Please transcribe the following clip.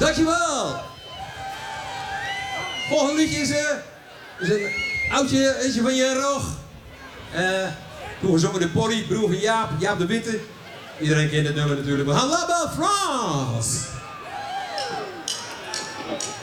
Dankjewel. Volgende liedje is een oudje, eentje van Jan Rog. Vroeger zongen de Polly, broer van Jaap, Jaap de Witte. Iedereen kent het nummer natuurlijk. We gaan La Belle France.